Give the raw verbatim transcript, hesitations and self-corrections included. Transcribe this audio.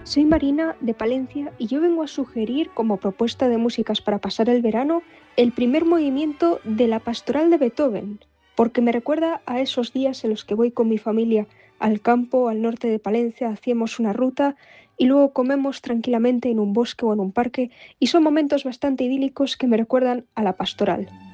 Soy Marina de Palencia y yo vengo a sugerir como propuesta de músicas para pasar el verano el primer movimiento de la Pastoral de Beethoven, porque me recuerda a esos días en los que voy con mi familia al campo, al norte de Palencia, hacemos una ruta y luego comemos tranquilamente en un bosque o en un parque y son momentos bastante idílicos que me recuerdan a la Pastoral.